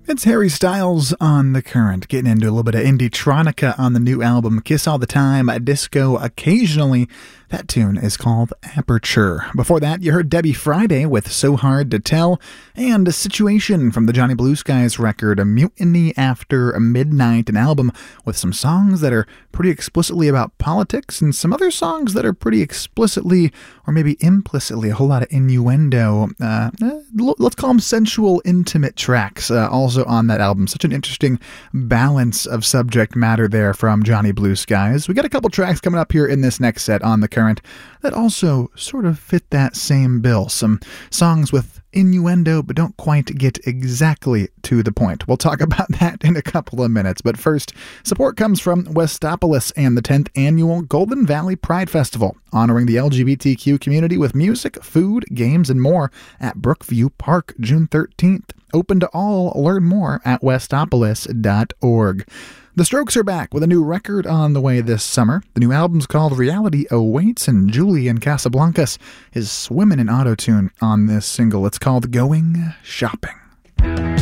It's Harry Styles on The Current, getting into a little bit of indie-tronica on the new album Kiss All the Time, Disco Occasionally. That tune is called Aperture. Before that, you heard Debbie Friday with So Hard to Tell, and A Situation from the Johnny Blue Skies record, A Mutiny After Midnight, an album with some songs that are pretty explicitly about politics, and some other songs that are pretty explicitly, or maybe implicitly, a whole lot of innuendo. Let's call them sensual, intimate tracks, also on that album. Such an interesting balance of subject matter there from Johnny Blue Skies. We got a couple tracks coming up here in this next set on The Current that also sort of fit that same bill. Some songs with innuendo but don't quite get exactly to the point. We'll talk about that in a couple of minutes. But first, support comes from Westopolis and the 10th Annual Golden Valley Pride Festival, honoring the LGBTQ community with music, food, games, and more at Brookview Park, June 13th. Open to all. Learn more at westopolis.org. The Strokes are back with a new record on the way this summer. The new album's called Reality Awaits, and Julian Casablancas is swimming in autotune on this single. It's called Going Shopping.